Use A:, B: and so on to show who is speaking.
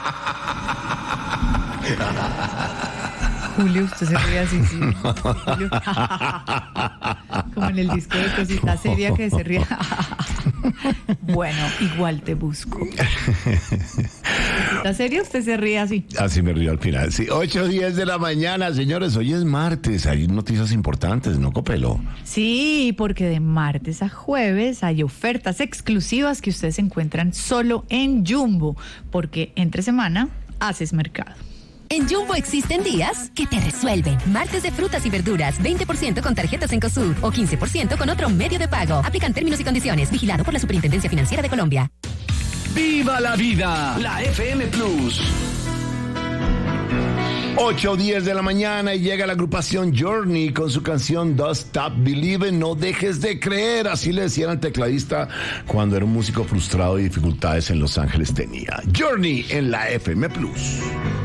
A: Julio, usted se ríe así, sí. Julio. Como en el disco de Cosita Seria que se ríe. Bueno, igual te busco. ¿Está serio? Usted se ríe así.
B: Así me río al final. Sí, 8:10 de la mañana, señores. Hoy es martes. Hay noticias importantes, ¿no, Copelo?
A: Sí, porque de martes a jueves hay ofertas exclusivas que ustedes encuentran solo en Jumbo, porque entre semana haces mercado.
C: En Jumbo existen días que te resuelven. Martes de frutas y verduras, 20% con tarjetas Encosud o 15% con otro medio de pago. Aplican términos y condiciones. Vigilado por la Superintendencia Financiera de Colombia.
D: ¡Viva la vida! La FM Plus.
B: 8:10 de la mañana y llega la agrupación Journey con su canción Don't Stop Believing, no dejes de creer. Así le decían al tecladista cuando era un músico frustrado y dificultades en Los Ángeles tenía. Journey en la FM Plus.